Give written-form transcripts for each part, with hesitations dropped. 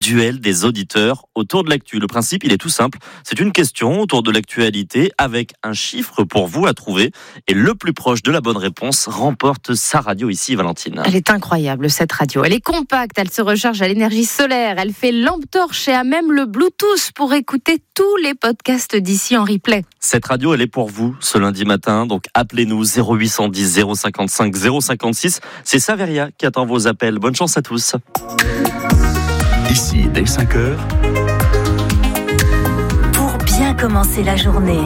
duel des auditeurs autour de l'actu. Le principe, il est tout simple. C'est une question autour de l'actualité avec un chiffre pour vous à trouver. Et le plus proche de la bonne réponse remporte sa radio ici, Valentine. Elle est incroyable, cette radio. Elle est compacte, elle se recharge à l'énergie solaire, elle fait lampe torche et a même le Bluetooth pour écouter tous les podcasts d'ici en replay. Cette radio, elle est pour vous ce lundi matin. Donc appelez-nous 0810 055 056. C'est Saveria qui attend vos appels. Bonne chance à tous. Ici, dès 5h. Pour bien commencer la journée.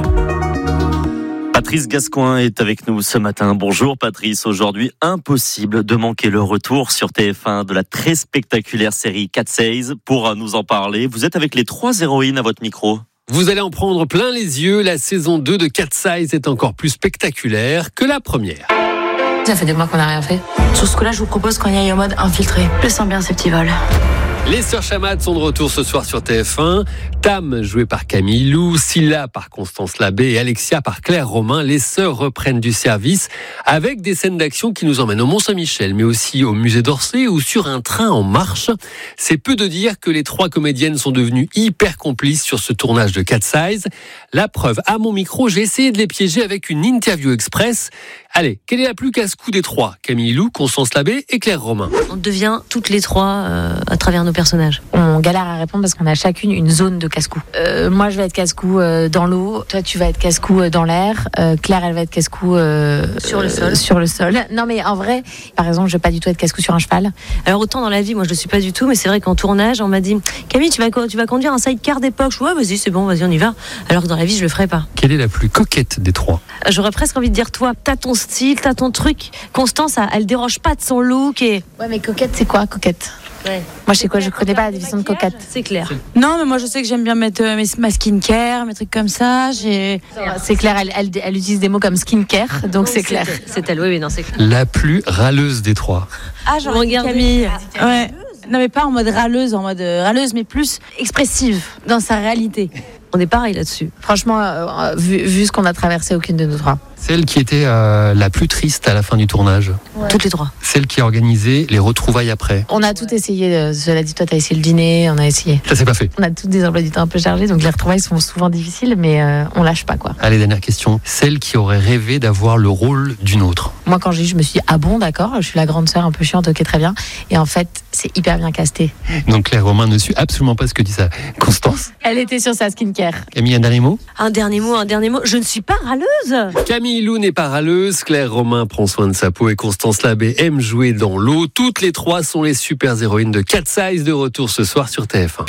Patrice Gascoin est avec nous ce matin. Bonjour Patrice. Aujourd'hui, impossible de manquer le retour sur TF1 de la très spectaculaire série Cat's Eyes. Pour nous en parler, vous êtes avec les 3 héroïnes à votre micro. Vous allez en prendre plein les yeux. La saison 2 de Cat's Eyes est encore plus spectaculaire que la première. Ça fait des mois qu'on n'a rien fait. Sur ce coup-là, je vous propose qu'on y aille en mode infiltré. Je sens bien ces petits vols. Les sœurs Chamat sont de retour ce soir sur TF1. Tam, jouée par Camille Lou, Scylla par Constance Labbé et Alexia par Claire Romain. Les sœurs reprennent du service avec des scènes d'action qui nous emmènent au Mont-Saint-Michel, mais aussi au musée d'Orsay ou sur un train en marche. C'est peu de dire que les 3 comédiennes sont devenues hyper complices sur ce tournage de Cat's Eyes. La preuve, à mon micro, j'ai essayé de les piéger avec une interview express. Allez, quelle est la plus casse-cou des 3 ? Camille Lou, Constance Labbé et Claire Romain. On devient toutes les 3 à travers nos personnages. On galère à répondre parce qu'on a chacune une zone de casse-cou. Moi, je vais être casse-cou dans l'eau. Toi, tu vas être casse-cou dans l'air. Claire, elle va être casse-cou sur le sol. Sur le sol. Non, mais en vrai, par exemple, je vais pas du tout être casse-cou sur un cheval. Alors autant dans la vie, moi je le suis pas du tout, mais c'est vrai qu'en tournage, on m'a dit Camille, tu vas conduire un sidecar d'époque. Je dis, ouais, vas-y, c'est bon, vas-y, on y va. Alors que dans la vie, je le ferai pas. Quelle est la plus coquette des 3 ? J'aurais presque envie de dire toi, t'as ton style, t'as ton truc. Constance, elle déroge pas de son look et. Ouais, mais coquette, c'est quoi, coquette ? Ouais. Moi, je sais quoi, je connais pas la définition de coquette. C'est clair. Non, mais moi, je sais que j'aime bien mettre ma skincare, mes trucs comme ça. C'est clair, elle utilise des mots comme skincare, donc c'est clair. C'est elle, oui, non, c'est clair. La plus râleuse des 3. Ah, j'en regarde Camille. Ouais. Non, mais pas en mode râleuse, mais plus expressive dans sa réalité. On est pareil là-dessus. Franchement, vu ce qu'on a traversé, aucune de nous 3. Celle qui était la plus triste à la fin du tournage. Ouais. Toutes les 3. Celle qui a organisé les retrouvailles après. On a tout essayé. Cela dit, toi, t'as essayé le dîner, on a essayé. Ça s'est pas fait. On a tous des emplois du temps un peu chargés, donc les retrouvailles sont souvent difficiles, mais on lâche pas, quoi. Allez, dernière question. Celle qui aurait rêvé d'avoir le rôle d'une autre. Moi, quand j'ai eu, je me suis dit, ah bon, d'accord, je suis la grande sœur un peu chiante, ok, très bien. Et en fait, c'est hyper bien casté. Donc Claire Romain ne suit absolument pas ce que dit ça. Constance. Elle était sur sa skincare. Camille, un dernier mot ? Un dernier mot. Je ne suis pas râleuse. Camille Lou n'est pas râleuse, Claire Romain prend soin de sa peau et Constance Labbé aime jouer dans l'eau. Toutes les 3 sont les super héroïnes de Cat's Eyes, de retour ce soir sur TF1.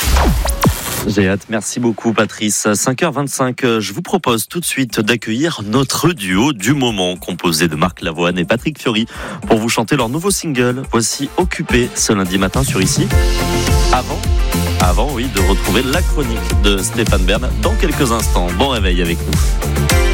J'ai hâte. Merci beaucoup, Patrice. 5h25, je vous propose tout de suite d'accueillir notre duo du moment, composé de Marc Lavoine et Patrick Fiori, pour vous chanter leur nouveau single. Voici Occupé, ce lundi matin sur Ici. Avant, oui, de retrouver la chronique de Stéphane Bern dans quelques instants. Bon réveil avec nous.